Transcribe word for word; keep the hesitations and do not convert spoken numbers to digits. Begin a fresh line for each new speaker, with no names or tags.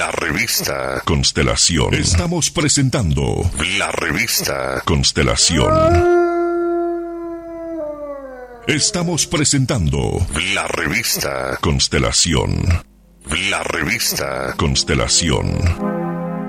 la revista
Constelación. Estamos presentando
la revista
Constelación. Estamos presentando
la revista
Constelación.
La revista
Constelación.